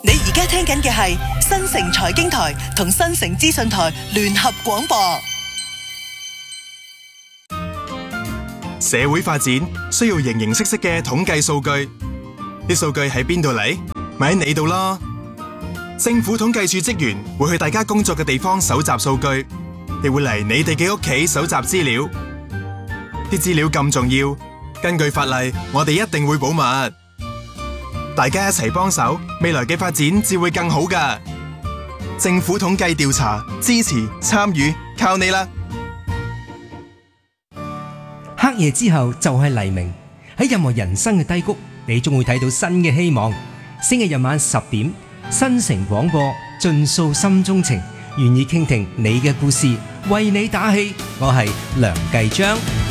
你而家聽緊嘅係新城財經台同新城資訊台聯合廣播。 社會發展需要形形色色嘅統計數據，啲數據喺邊度嚟？咪喺你度咯。政府統計處職員會去大家工作嘅地方搜集數據，亦會嚟你哋嘅屋企搜集資料。啲資料咁重要，根據法例，我哋一定會保密。大家一齊幫手，未來嘅發展至會更好㗎。政府統計調查，支持參與，靠你啦！ 黑夜之後就係黎明，喺任何人生嘅低谷，你終會睇到新嘅希望。星期日晚10點，新城廣播盡訴心中情，願意傾聽你嘅故事，為你打氣。我係梁繼章。